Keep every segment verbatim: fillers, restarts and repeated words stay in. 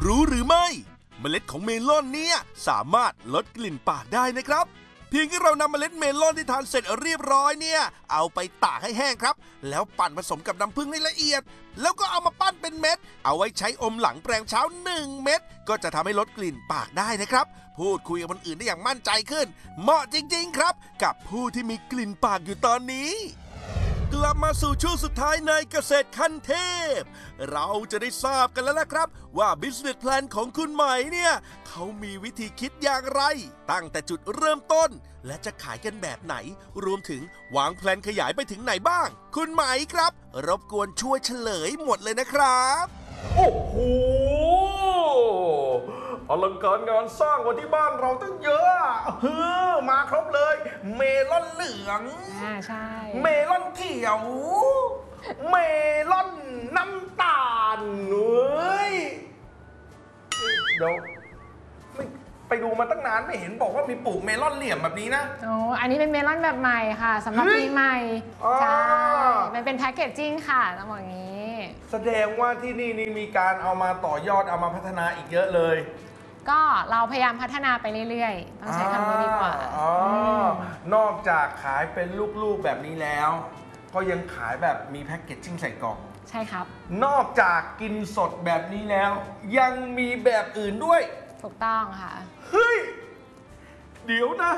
รู้หรือไม่เมล็ดของเมลอนเนี่ยสามารถลดกลิ่นปากได้นะครับเพียงแค่เรานำเมล็ดเมลอนที่ทานเสร็จเรียบร้อยเนี่ยเอาไปตากให้แห้งครับแล้วปั่นผสมกับน้ำผึ้งให้ละเอียดแล้วก็เอามาปั้นเป็นเม็ดเอาไว้ใช้อมหลังแปรงเช้าหนึ่งเม็ดก็จะทำให้ลดกลิ่นปากได้นะครับพูดคุยกับคนอื่นได้อย่างมั่นใจขึ้นเหมาะจริงๆครับกับผู้ที่มีกลิ่นปากอยู่ตอนนี้กลับมาสู่ช่วงสุดท้ายในเกษตรขั้นเทพเราจะได้ทราบกันแล้วนะครับว่า Business Plan ของคุณไหมเนี่ยเขามีวิธีคิดอย่างไรตั้งแต่จุดเริ่มต้นและจะขายกันแบบไหนรวมถึงวางแผนขยายไปถึงไหนบ้างคุณไหมครับรบกวนช่วยเฉลยหมดเลยนะครับโอ้โหอลังการงานสร้างกว่าที่บ้านเราตั้งเยอะเฮ้อมาครบเลยเมลอนเหลืองอ่าใช่เมลอนเขียวเมลอนน้ำตาลเฮ้ยเดี๋ยวไม่ไปดูมาตั้งนานไม่เห็นบอกว่ามีปลูกเมลอนเหลี่ยมแบบนี้นะโอ้อันนี้เป็นเมลอนแบบใหม่ค่ะสำหรับปีใหม่ใช่มันเป็นแพคเกจจิ้งค่ะต้องบอกอย่างนี้แสดงว่าที่นี่นี่มีการเอามาต่อยอดเอามาพัฒนาอีกเยอะเลยก็เราพยายามพัฒนาไปเรื่อยๆต้องใช้คำนี้ดีกว่าอ๋อนอกจากขายเป็นลูกๆแบบนี้แล้วก็ยังขายแบบมีแพ็กเกจจิ้งใส่กล่องใช่ครับนอกจากกินสดแบบนี้แล้วยังมีแบบอื่นด้วยถูกต้องค่ะเฮ้ยเดี๋ยวนะ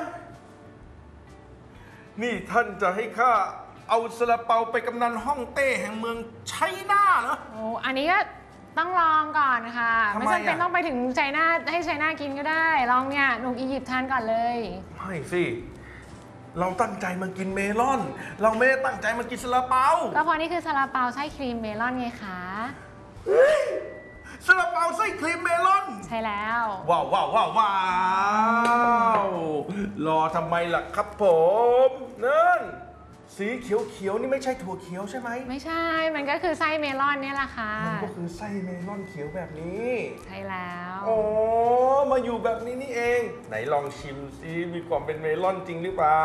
นี่ท่านจะให้ข้าเอาซาลาเปาไปกำนันฮ่องเต้แห่งเมืองไชน่าเหรอโอ้อันนี้ก็ต้องลองก่อนค่ะไม่จำเป็นต้องไปถึงไชน่าให้ไชน่ากินก็ได้ลองเนี่ยหนุ่มอียิปต์ทานก่อนเลยไม่สิเราตั้งใจมากินเมลอนเราไม่ได้ตั้งใจมากินซาลาเปาก็เพราะนี่คือซาลาเปาไส้ครีมเมลอนไงคะซาลาเปาไส้ครีมเมลอนใช่แล้วว้าวว้าวว้าวว้าวรอทำไมล่ะครับผมนั่นสีเขียวๆนี่ไม่ใช่ถั่วเขียวใช่ไหมไม่ใช่มันก็คือไส้เมลอนนี่แหละค่ะมันก็คือไส้เมลอนเขียวแบบนี้ใช่แล้วอ๋อมาอยู่แบบนี้นี่เองไหนลองชิมซิมีความเป็นเมลอนจริงหรือเปล่า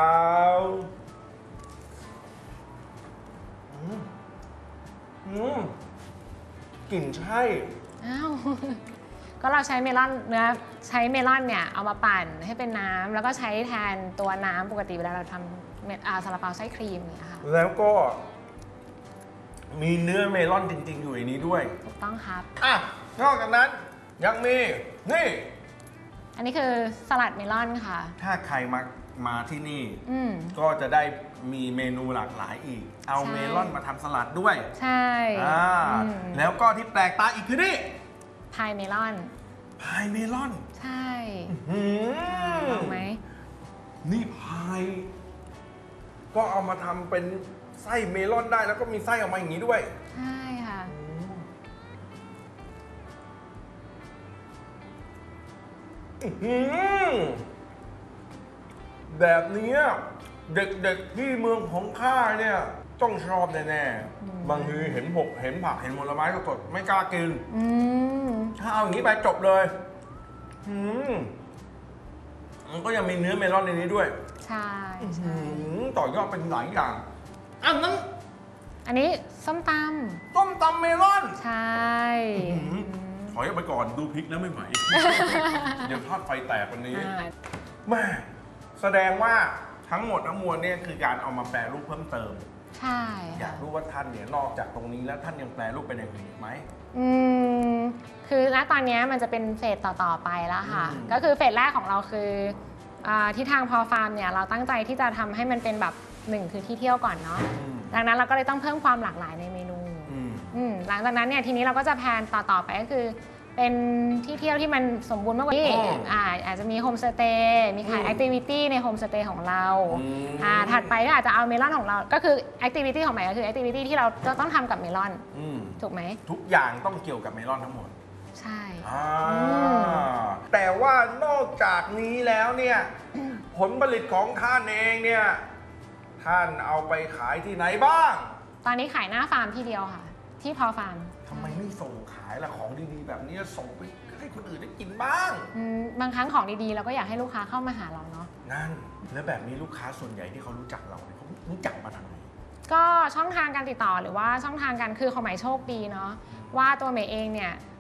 อืมอืมกลิ่นใช่อ้าวก็เราใช้เมลอนเนื้อใช้เมลอนเนี่ยเอามาปั่นให้เป็นน้ำแล้วก็ใช้แทนตัวน้ำปกติเวลาเราทำเม็ดซาลาเปาไส้ครีมเนี่ยค่ะแล้วก็มีเนื้อเมลอนจริงๆอยู่ในนี้ด้วยถูกต้องครับอ่ะนอกจากนั้นยังมีนี่อันนี้คือสลัดเมลอนค่ะถ้าใครมามาที่นี่ก็จะได้มีเมนูหลากหลายอีกเอาเมลอนมาทำสลัดด้วยใช่อ่าแล้วก็ที่แปลกตาอีกคือนี่พายเมลอนพายเมลอนใช่ลองไหมนี่พายก็เอามาทำเป็นไส้เมลอนได้แล้วก็มีไส้ออกมาอย่างนี้ด้วยใช่ค่ะแบบนี้เด็กๆที่เมืองของข้าเนี่ยต้องชอบแน่ๆบางทีเห็นผกเห็นผักเห็นผลไม้สดๆไม่กล้ากินถ้าเอาอย่างนี้ไปจบเลยมันก็ยังมีเนื้อเมลอนในนี้ด้วยใช่ต่อยอดเป็นหลายอย่างอันนั้นอันนี้ส้มตำส้มตำเมลอนใช่ถอยออกไปก่อนดูพริกนะไม่ไหวเดี๋ยวทอดไฟแตกวันนี้แม่แสดงว่าทั้งหมดทั้งมวลเนี่ยคือการเอามาแปรรูปเพิ่มเติมใช่อยากรู้ว่าท่านเนี่ยนอกจากตรงนี้แล้วท่านยังแปรรูปเป็นอย่างอื่นอีกไหมอืมคือณตอนนี้มันจะเป็นเฟสต่อๆไปแล้วค่ะก็คือเฟสแรกของเราคือที่ทางพอฟาร์มเนี่ยเราตั้งใจที่จะทำให้มันเป็นแบบหนึ่งคือที่เที่ยวก่อนเนาะดังนั้นเราก็เลยต้องเพิ่มความหลากหลายในเมนูหลังจากนั้นเนี่ยทีนี้เราก็จะแพลนต่อๆไปก็คือเป็นที่เที่ยวที่มันสมบูรณ์มากกว่านี้อาจจะมีโฮมสเตย์มีขายแอคทิวิตี้ในโฮมสเตย์ของเราถัดไปก็อาจจะเอาเมลอนของเราก็คือแอคทิวิตี้ของใหม่ก็คือแอคทิวิตี้ที่เราจะต้องทำกับเมลอนถูกไหมทุกอย่างต้องเกี่ยวกับเมลอนทั้งหมดใช่แต่ว่านอกจากนี้แล้วเนี่ยผลผลิตของท่านเองเนี่ยท่านเอาไปขายที่ไหนบ้างตอนนี้ขายหน้าฟาร์มที่เดียวค่ะที่พอฟาร์มทำไมไม่ส่งขายล่ะของดีๆแบบนี้ส่งไปให้คนอื่นได้กินบ้างบางครั้งของดีๆเราก็อยากให้ลูกค้าเข้ามาหาเราเนาะนั่นแล้วแบบนี้ลูกค้าส่วนใหญ่ที่เขารู้จักเราเขารู้จักมาทางไหนก็ช่องทางการติดต่อหรือว่าช่องทางการคือของหมายโชคดีเนาะว่าตัวเมย์เองเนี่ย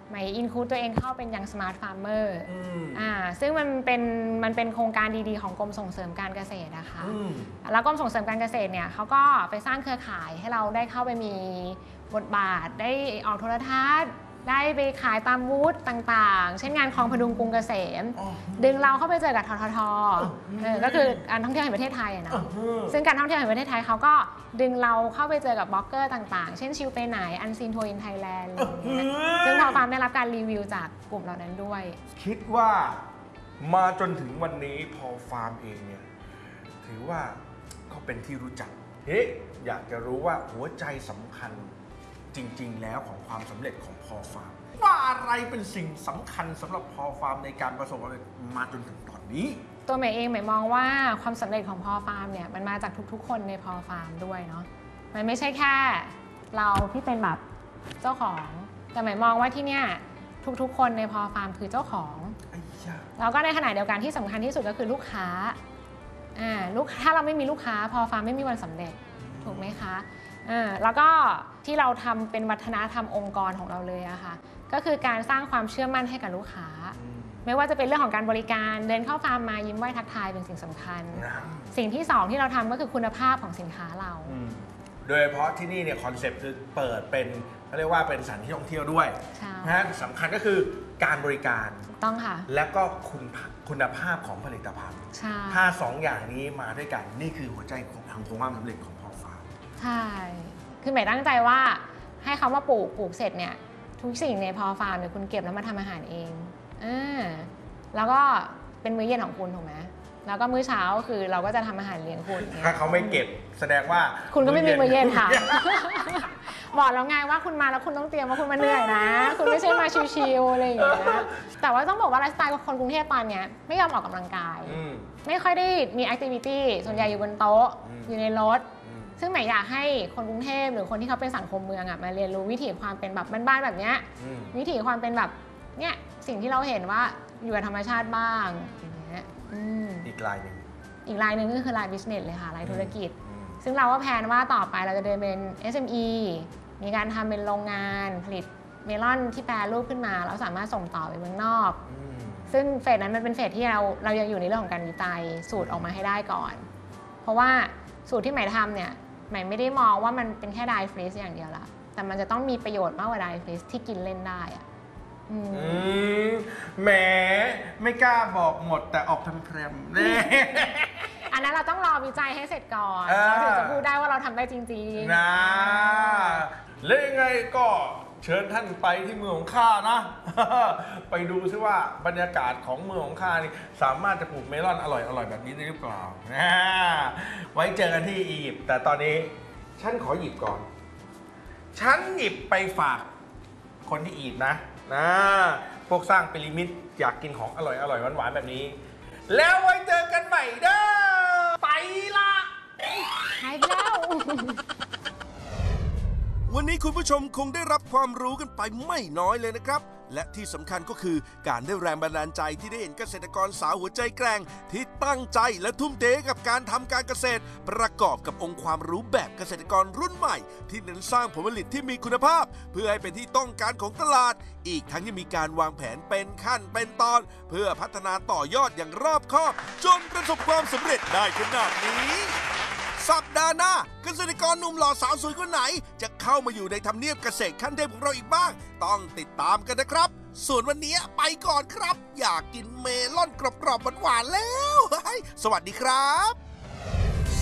ใหม่อินคูดตัวเองเข้าเป็นยังสมาร์ทฟาร์มเมอร์อืมอ่าซึ่งมันเป็นมันเป็นโครงการดีๆของกรมส่งเสริมการเกษตรนะคะอืมแล้วกรมส่งเสริมการเกษตรเนี่ยเขาก็ไปสร้างเครือข่ายให้เราได้เข้าไปมีบทบาทได้ออกโทรทัศน์ได้ไปขายตามบูธต่างๆ เช่นงานคลองพดุงกรุงเกษมอ๋อดึงเราเข้าไปเจอกับทททอืมเออก็คือการท่องเที่ยวแห่งประเทศไทยอะนะอืมซึ่งการท่องเที่ยวแห่งประเทศไทยเขาก็ดึงเราเข้าไปเจอกับบล็อกเกอร์ต่างๆ เช่นชิลไปไหนอันซีนทัวร์อินไทยแลนด์ซึ่งพอฟาร์มได้รับการรีวิวจากกลุ่มเหล่านั้นด้วยคิดว่ามาจนถึงวันนี้พอฟาร์มเองเนี่ยถือว่าก็เป็นที่รู้จักเฮ้อยากจะรู้ว่าหัวใจสำคัญจริงๆแล้วของความสำเร็จของพอฟาร์มว่าอะไรเป็นสิ่งสำคัญสำหรับพอฟาร์มในการประสบความสำเร็จมาจนถึงตอนนี้ตัวใหม่เองใหม่มองว่าความสำเร็จของพอฟาร์มเนี่ยมันมาจากทุกๆ คนในพอฟาร์มด้วยเนาะมันไม่ใช่แค่เราที่เป็นแบบเจ้าของแต่ใหม่มองว่าที่เนี่ยทุกๆ คนในพอฟาร์มคือเจ้าของไอ้ยาแล้วก็ในขณะเดียวกันที่สำคัญที่สุดก็คือลูกค้าอ่าลูกถ้าเราไม่มีลูกค้าพอฟาร์มไม่มีวันสำเร็จถูกไหมคะอ่าแล้วก็ที่เราทำเป็นวัฒนธรรมองค์กรของเราเลยอะค่ะก็คือการสร้างความเชื่อมั่นให้กับลูกค้า ไม่ว่าจะเป็นเรื่องของการบริการเดินเข้าฟาร์มมายิ้มไหว้ทักทายเป็นสิ่งสำคัญนะสิ่งที่สองที่เราทำก็คือคุณภาพของสินค้าเราอืมโดยเฉพาะที่นี่เนี่ยคอนเซ็ปต์คือเปิดเป็นเขาเรียกว่าเป็นสถานที่ท่องเที่ยวด้วยใช่นะฮะสำคัญก็คือการบริการต้องค่ะและก็คุณภาพคุณภาพของผลิตภัณฑ์ใช่ถ้าสองอย่างนี้มาด้วยกันนี่คือหัวใจของทางความสำเร็จของพอฟาร์มใช่คือหมายตั้งใจว่าให้เขามาปลูกปลูกเสร็จเนี่ยทุกสิ่งในพอฟาร์มเนี่ยคุณเก็บแล้วมาทำอาหารเองอ่าแล้วก็เป็นมื้อเย็นของคุณถูกไหมแล้วก็มื้อเช้าคือเราก็จะทำอาหารเลี้ยงคุณนี่ยถ้าเขาไม่เก็บแสดงว่าคุณก็ไม่มีมื้อเย็นค่ะ บอกแล้วไงว่าคุณมาแล้วคุณต้องเตรียมว่าคุณมาเหนื่อยนะ คุณไม่ใช่มาชิวๆอะไรอย่างเงี้ยแต่ว่าต้องบอกว่าไลฟ์สไตล์ของคนกรุงเทพตอนเนี้ยไม่ยอมออกกำลังกายอืมไม่ค่อยได้มีแอคทิวิตี้ส่วนใหญ่อยู่บนโต๊ะอืมอยู่ในรถอืมซึ่งหมายอยากให้คนกรุงเทพหรือคนที่เขาเป็นสังคมเมืองอ่ะมาเรียนรู้วิถีความเป็นแบบบ้านๆแบบเนี้ยอืมวิถีความเป็นแบบเนี่ยสิ่งที่เราเห็นว่าอยู่กับธรรมชาติบ้างอย่างเงี้ยอืมอีกลายหนึ่งอีกรายหนึ่งก็คือรายบิสเนสเลยค่ะรายธุรกิจอืมซึ่งเราก็แพลนว่าต่อไปเราจะเดินเป็น เอส เอ็ม อี มีการทำเป็นโรงงานผลิตเมลอนที่แปรรูปขึ้นมาแล้วสามารถส่งต่อไปเมืองนอกอืมซึ่งเฟสนั้นมันเป็นเฟสที่เราเรายังอยู่ในเรื่องของการวิจัยสูตรออกมาให้ได้ก่อน เพราะว่าสูตรที่ใหม่ทำเนี่ยใหม่ไม่ได้มองว่ามันเป็นแค่ไดฟรีซอย่างเดียวละแต่มันจะต้องมีประโยชน์มากกว่าไดฟรีซที่กินเล่นได้อะอืมอืมแหมไม่กล้าบอกหมดแต่ออกแพรมๆแน่อันนั้นเราต้องรอวิจัยให้เสร็จก่อนเออเราถึงจะพูดได้ว่าเราทำได้จริงๆนะแล้วยังไงก็เชิญท่านไปที่เมืองของข้านะ ไปดูซิว่าบรรยากาศของเมืองของข้านี่สามารถจะปลูกเมลอนอร่อยๆแบบนี้ได้หรือเปล่า นะไว้เจอกันที่อียิปต์แต่ตอนนี้ฉันขอหยิบก่อน ฉันหยิบไปฝากคนที่อียิปต์นะนะพวกสร้างพีระมิดอยากกินของอร่อยๆหวานๆแบบนี้ แล้วไว้เจอกันใหม่เด้อไปละหายไปแล้ววันนี้คุณผู้ชมคงได้รับความรู้กันไปไม่น้อยเลยนะครับ และที่สำคัญก็คือการได้แรงบันดาลใจที่ได้เห็นเกษตรกรสาวหัวใจแกร่งที่ตั้งใจและทุ่มเทกับการทำการเกษตร ประกอบกับองค์ความรู้แบบเกษตรกรรุ่นใหม่ ที่เน้นสร้างผลผลิตที่มีคุณภาพ เพื่อให้เป็นที่ต้องการของตลาด อีกทั้งยังมีการวางแผนเป็นขั้นเป็นตอน เพื่อพัฒนาต่อยอดอย่างรอบคอบ จนประสบความสำเร็จได้ขนาดนี้ สัปดาห์หน้าเกษตรกรหนุ่มหล่อสาวสวยคนไหน จะเข้ามาอยู่ในทำเนียบเกษตรขั้นเทพของเราอีกบ้าง ต้องติดตามกันนะครับ ส่วนวันนี้ไปก่อนครับ อยากกินเมลอนกรอบๆหวานๆแล้ว สวัสดีครับ